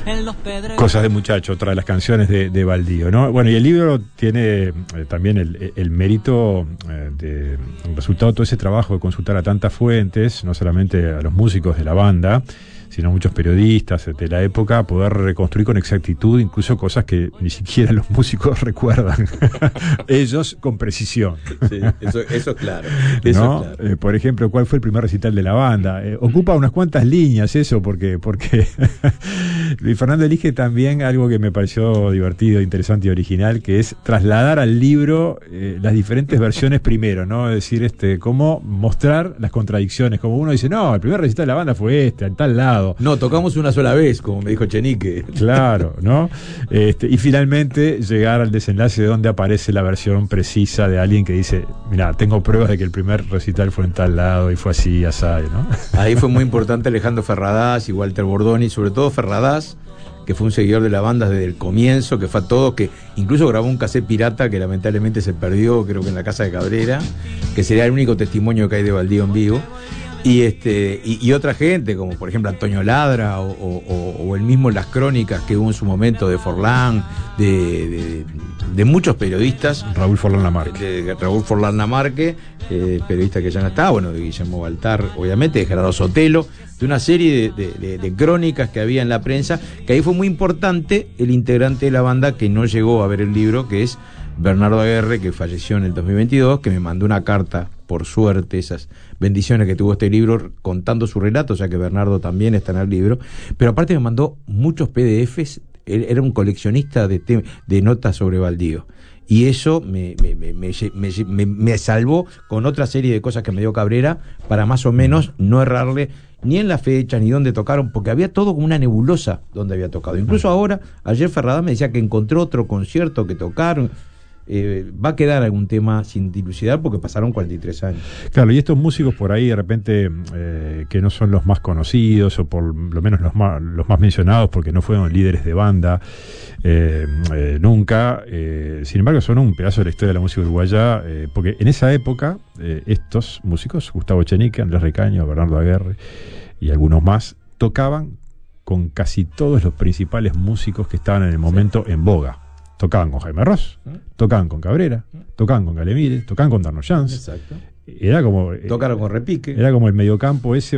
Cosas de muchacho, otra de las canciones de Baldío, ¿no? Bueno, y el libro tiene también el mérito de resultado de todo ese trabajo de consultar a tantas fuentes, no solamente a los músicos de la banda, sino a muchos periodistas de la época, poder reconstruir con exactitud incluso cosas que ni siquiera los músicos recuerdan. Ellos con precisión. Sí, eso claro. ¿No? Claro. Por ejemplo, ¿cuál fue el primer recital de la banda? Ocupa unas cuantas líneas eso, porque Luis Fernando elige también algo que me pareció divertido, interesante y original, que es trasladar al libro las diferentes versiones primero, ¿no? Es decir, cómo mostrar las contradicciones. Como uno dice, no, el primer recital de la banda fue en tal lado. No, tocamos una sola vez, como me dijo Chenique. Claro, ¿no? Y finalmente llegar al desenlace donde aparece la versión precisa de alguien que dice, mira, tengo pruebas de que el primer recital fue en tal lado y fue así, así, ¿no? Ahí fue muy importante Alejandro Ferradas y Walter Bordoni, sobre todo Ferradas, que fue un seguidor de la banda desde el comienzo, que fue a todo, que incluso grabó un cassette pirata que lamentablemente se perdió, creo que en la casa de Cabrera, que sería el único testimonio que hay de Baldío en vivo. Y otra gente, como por ejemplo Antonio Ladra o el mismo Las Crónicas que hubo en su momento de Forlán, de muchos periodistas. Raúl Forlán Lamarque. De Raúl Forlán Lamarque, periodista que ya no está, bueno, de Guillermo Baltar, obviamente, de Gerardo Sotelo, de una serie de crónicas que había en la prensa, que ahí fue muy importante el integrante de la banda que no llegó a ver el libro, que es Bernardo Aguerre, que falleció en el 2022, que me mandó una carta, por suerte, esas bendiciones que tuvo este libro, contando su relato, o sea que Bernardo también está en el libro, pero aparte me mandó muchos PDFs, él era un coleccionista de notas sobre Baldío, y eso me salvó con otra serie de cosas que me dio Cabrera, para más o menos no errarle ni en la fecha, ni dónde tocaron, porque había todo como una nebulosa donde había tocado. Incluso ahora, ayer Ferradas me decía que encontró otro concierto que tocaron. Va a quedar algún tema sin dilucidar porque pasaron 43 años. Claro, y estos músicos por ahí de repente que no son los más conocidos o por lo menos los más mencionados porque no fueron líderes de banda nunca, sin embargo son un pedazo de la historia de la música uruguaya, porque en esa época estos músicos, Gustavo Echenique, Andrés Ricaño, Bernardo Aguerre y algunos más, tocaban con casi todos los principales músicos que estaban en el momento en boga. Tocaban con Jaime Ross, tocaban con Cabrera, tocaban con Galemire, tocaban con Darno Jans. Exacto. Era como. Tocaron con Repique. Era como el mediocampo ese